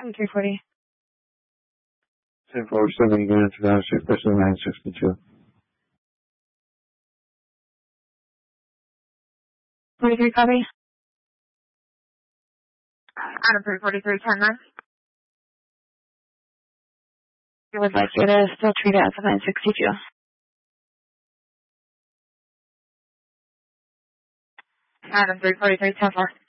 Adam 340. 1047, you going to 2006, person 962. 43 copy. Adam 343, 10-9. You would like you to still treat it as a 962. Adam 343, 10-4.